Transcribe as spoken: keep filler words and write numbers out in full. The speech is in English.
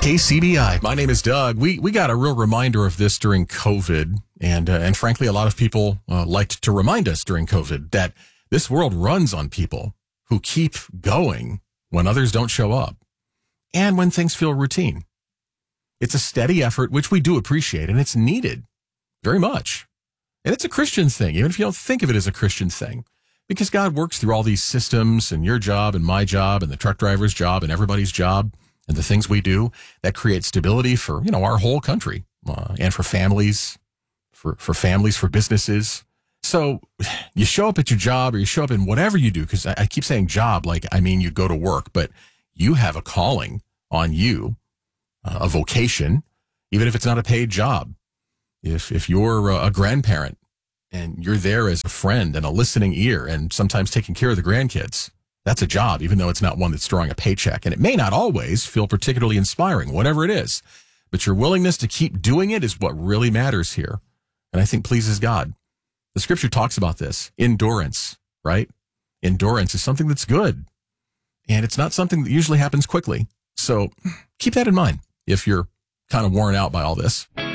K C B I. My name is Doug. We we got a real reminder of this during COVID, and uh, and frankly, a lot of people uh, liked to remind us during COVID that this world runs on people who keep going when others don't show up, and when things feel routine. It's a steady effort, which we do appreciate, and it's needed very much. And it's a Christian thing, even if you don't think of it as a Christian thing, because God works through all these systems, and your job and my job and the truck driver's job and everybody's job, and the things we do that create stability for, you know, our whole country, uh, and for families, for, for families, for businesses. So you show up at your job, or you show up in whatever you do, because I, I keep saying job, like, I mean, you go to work, but you have a calling on you, uh, a vocation, even if it's not a paid job. If, if you're a grandparent and you're there as a friend and a listening ear and sometimes taking care of the grandkids, that's a job, even though it's not one that's drawing a paycheck. And it may not always feel particularly inspiring, whatever it is. But your willingness to keep doing it is what really matters here. And I think pleases God. The scripture talks about this. Endurance, right? Endurance is something that's good. And it's not something that usually happens quickly. So keep that in mind if you're kind of worn out by all this.